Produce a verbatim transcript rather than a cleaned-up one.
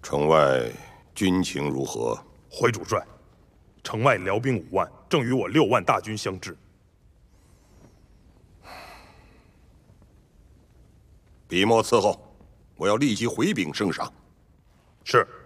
城外军情如何？ 回主帅，城外辽兵五万，正与我六万大军相峙。 笔墨伺候，我要立即回禀圣上。 是。